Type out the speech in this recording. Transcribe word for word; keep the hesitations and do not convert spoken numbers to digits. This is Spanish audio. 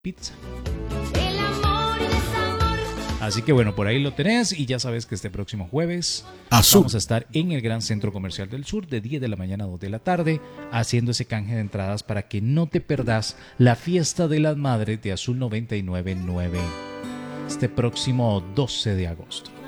Pizza. Así que bueno, por ahí lo tenés y ya sabes que este próximo jueves Azul. vamos a estar en el Gran Centro Comercial del Sur de diez de la mañana a dos de la tarde haciendo ese canje de entradas para que no te perdas la fiesta de las madres de Azul noventa y nueve punto nueve este próximo doce de agosto.